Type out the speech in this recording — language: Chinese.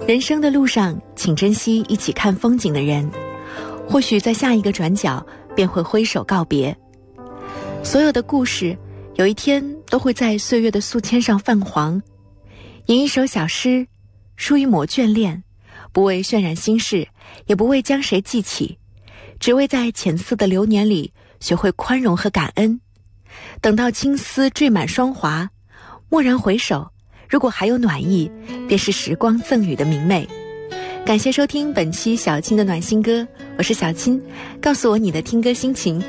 人生的路上，请珍惜一起看风景的人，或许在下一个转角便会挥手告别。所有的故事有一天都会在岁月的素笺上泛黄，吟一首小诗，书一抹眷恋，不为渲染心事，也不为将谁记起，只为在浅色的流年里学会宽容和感恩。等到青丝缀满霜华，蓦然回首，如果还有暖意，便是时光赠予的明媚。感谢收听本期小青的暖心歌，我是小青，告诉我你的听歌心情，